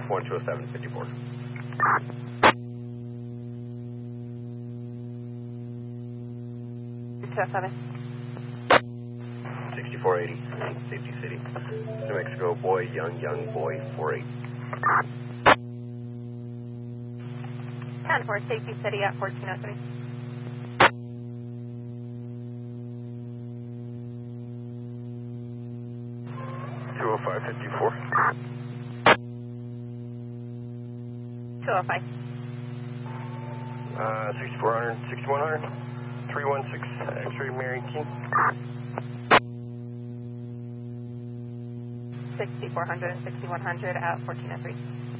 120754. 207. 6480, Safety City. New Mexico, boy, young boy, 48. 10-4, Safety City at 1403. 20554. 205. 6400, 6100, 316, X-ray Mary King. 6400 and 6100 at 1403.